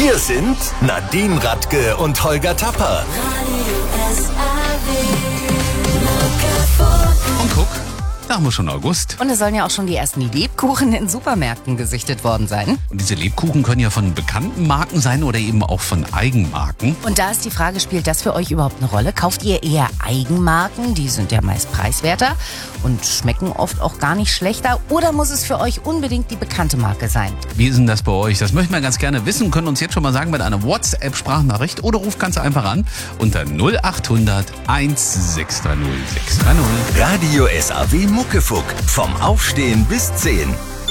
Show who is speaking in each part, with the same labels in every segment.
Speaker 1: Hier sind Nadine Radke und Holger Tapper.
Speaker 2: Und guck, da haben wir schon August.
Speaker 3: Und es sollen ja auch schon die ersten Lebkuchen in Supermärkten gesichtet worden sein.
Speaker 2: Und diese Lebkuchen können ja von bekannten Marken sein oder eben auch von Eigenmarken.
Speaker 3: Und da ist die Frage, spielt das für euch überhaupt eine Rolle? Kauft ihr eher Eigenmarken? Die sind ja meist preiswerter und schmecken oft auch gar nicht schlechter. Oder muss es für euch unbedingt die bekannte Marke sein?
Speaker 2: Wie ist denn das bei euch? Das möchten wir ganz gerne wissen. Können uns jetzt schon mal sagen mit einer WhatsApp-Sprachnachricht oder ruft ganz einfach an unter 0800 1630 630.
Speaker 1: Radio SAW Muckefuck. Vom Aufstehen bis 10.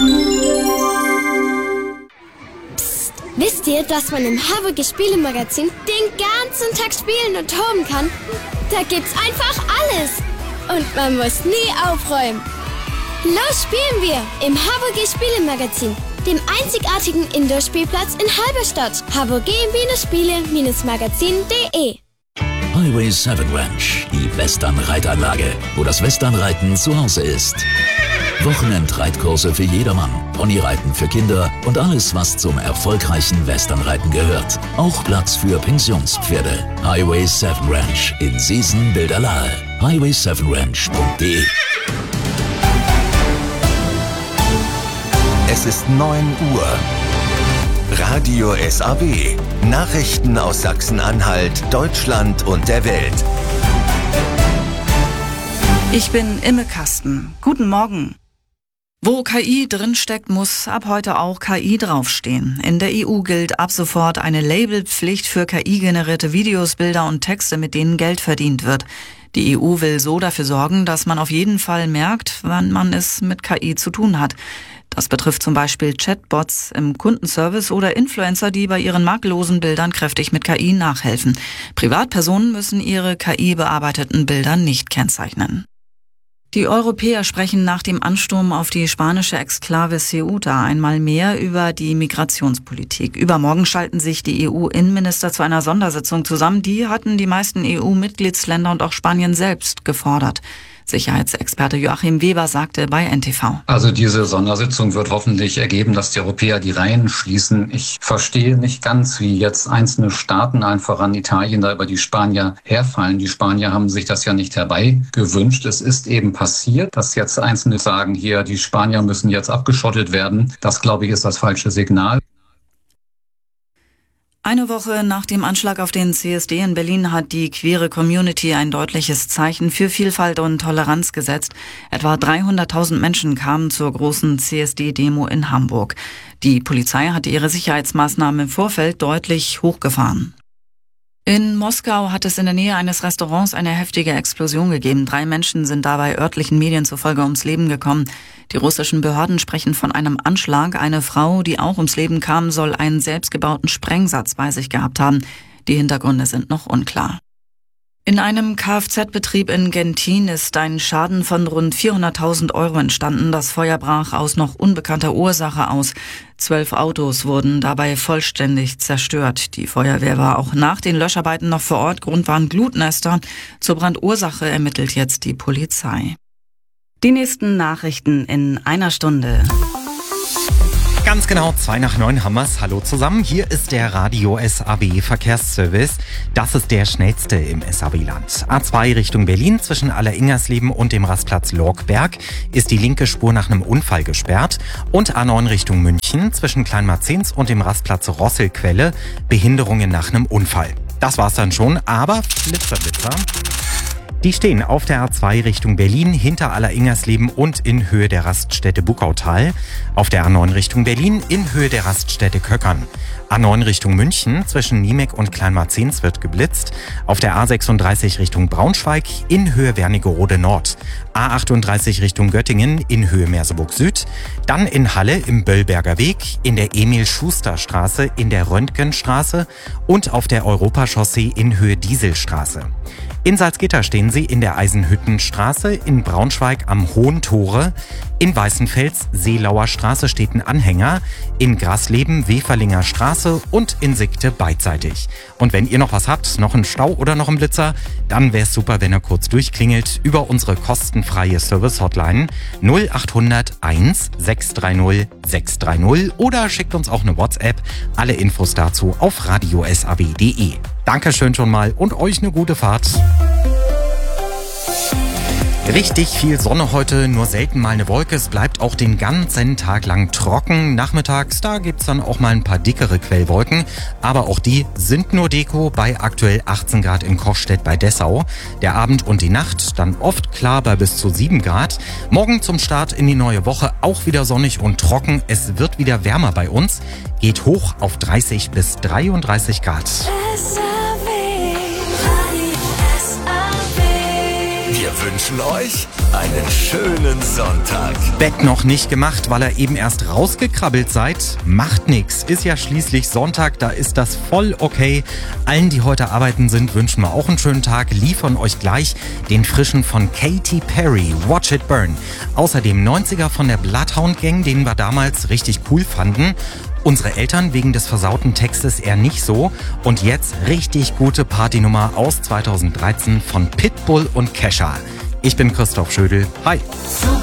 Speaker 4: Psst, wisst ihr, dass man im Haverge Spielemagazin den ganzen Tag spielen und toben kann? Da gibt's einfach alles. Und man muss nie aufräumen. Los spielen wir im Haverge Spielemagazin, dem einzigartigen Indoor-Spielplatz in Halberstadt. haverge-spiele-magazin.de.
Speaker 5: Highway 7 Ranch, die Western-Reitanlage, wo das Westernreiten zu Hause ist. Wochenendreitkurse für jedermann, Ponyreiten für Kinder und alles, was zum erfolgreichen Westernreiten gehört. Auch Platz für Pensionspferde. Highway 7 Ranch in Seesen-Bilderlahe. highway7ranch.de.
Speaker 1: Es ist 9 Uhr. Radio SAW. Nachrichten aus Sachsen-Anhalt, Deutschland und der Welt.
Speaker 6: Ich bin Imme Kasten. Guten Morgen. Wo KI drinsteckt, muss ab heute auch KI draufstehen. In der EU gilt ab sofort eine Labelpflicht für KI-generierte Videos, Bilder und Texte, mit denen Geld verdient wird. Die EU will so dafür sorgen, dass man auf jeden Fall merkt, wann man es mit KI zu tun hat. Das betrifft zum Beispiel Chatbots im Kundenservice oder Influencer, die bei ihren makellosen Bildern kräftig mit KI nachhelfen. Privatpersonen müssen ihre KI-bearbeiteten Bilder nicht kennzeichnen. Die Europäer sprechen nach dem Ansturm auf die spanische Exklave Ceuta einmal mehr über die Migrationspolitik. Übermorgen schalten sich die EU-Innenminister zu einer Sondersitzung zusammen. Die hatten die meisten EU-Mitgliedsländer und auch Spanien selbst gefordert. Sicherheitsexperte Joachim Weber sagte bei NTV.
Speaker 7: Also diese Sondersitzung wird hoffentlich ergeben, dass die Europäer die Reihen schließen. Ich verstehe nicht ganz, wie jetzt einzelne Staaten, allen voran Italien, da über die Spanier herfallen. Die Spanier haben sich das ja nicht herbeigewünscht. Es ist eben passiert, dass jetzt Einzelne sagen, hier, die Spanier müssen jetzt abgeschottet werden. Das, glaube ich, ist das falsche Signal.
Speaker 6: Eine Woche nach dem Anschlag auf den CSD in Berlin hat die queere Community ein deutliches Zeichen für Vielfalt und Toleranz gesetzt. Etwa 300.000 Menschen kamen zur großen CSD-Demo in Hamburg. Die Polizei hatte ihre Sicherheitsmaßnahmen im Vorfeld deutlich hochgefahren. In Moskau hat es in der Nähe eines Restaurants eine heftige Explosion gegeben. 3 Menschen sind dabei örtlichen Medien zufolge ums Leben gekommen. Die russischen Behörden sprechen von einem Anschlag. Eine Frau, die auch ums Leben kam, soll einen selbstgebauten Sprengsatz bei sich gehabt haben. Die Hintergründe sind noch unklar. In einem Kfz-Betrieb in Gentin ist ein Schaden von rund 400.000 € entstanden. Das Feuer brach aus noch unbekannter Ursache aus. 12 Autos wurden dabei vollständig zerstört. Die Feuerwehr war auch nach den Löscharbeiten noch vor Ort. Grund waren Glutnester. Zur Brandursache ermittelt jetzt die Polizei. Die nächsten Nachrichten in einer Stunde.
Speaker 8: Ganz genau 8:02 haben wir's. Hallo zusammen, hier ist der Radio SAW Verkehrsservice. Das ist der schnellste im SAW-Land. A2 Richtung Berlin zwischen Alleringersleben und dem Rastplatz Lorckberg ist die linke Spur nach einem Unfall gesperrt. Und A9 Richtung München zwischen Kleinmarzens und dem Rastplatz Rosselquelle Behinderungen nach einem Unfall. Das war's dann schon, aber Blitzer. Die stehen auf der A2 Richtung Berlin hinter Alleringersleben und in Höhe der Raststätte Buckautal. Auf der A9 Richtung Berlin in Höhe der Raststätte Köckern. A9 Richtung München zwischen Niemek und Kleinmarzens wird geblitzt. Auf der A36 Richtung Braunschweig in Höhe Wernigerode Nord. A38 Richtung Göttingen in Höhe Merseburg Süd. Dann in Halle im Böllberger Weg, in der Emil-Schuster-Straße, in der Röntgenstraße und auf der Europachaussee in Höhe Dieselstraße. In Salzgitter stehen sie in der Eisenhüttenstraße, in Braunschweig am Hohen Tore, in Weißenfels Seelauer Straße steht ein Anhänger, in Grasleben Weferlinger Straße und in Sigte beidseitig. Und wenn ihr noch was habt, noch einen Stau oder noch einen Blitzer, dann wäre es super, wenn ihr kurz durchklingelt über unsere kostenfreie Service-Hotline 0800 1 630 630 oder schickt uns auch eine WhatsApp. Alle Infos dazu auf radiosab.de. Dankeschön schon mal und euch eine gute Fahrt. Richtig viel Sonne heute, nur selten mal eine Wolke. Es bleibt auch den ganzen Tag lang trocken. Nachmittags, da gibt's dann auch mal ein paar dickere Quellwolken. Aber auch die sind nur Deko bei aktuell 18 Grad in Kochstedt bei Dessau. Der Abend und die Nacht dann oft klar bei bis zu 7 Grad. Morgen zum Start in die neue Woche auch wieder sonnig und trocken. Es wird wieder wärmer bei uns. Geht hoch auf 30 bis 33 Grad.
Speaker 1: Wir wünschen euch einen schönen Sonntag.
Speaker 8: Bett noch nicht gemacht, weil ihr eben erst rausgekrabbelt seid? Macht nix. Ist ja schließlich Sonntag, da ist das voll okay. Allen, die heute arbeiten sind, wünschen wir auch einen schönen Tag. Liefern euch gleich den frischen von Katy Perry, Watch It Burn. Außerdem 90er von der Bloodhound Gang, den wir damals richtig cool fanden. Unsere Eltern wegen des versauten Textes eher nicht so. Und jetzt richtig gute Partynummer aus 2013 von Pitbull und Kesha. Ich bin Christoph Schödel. Hi.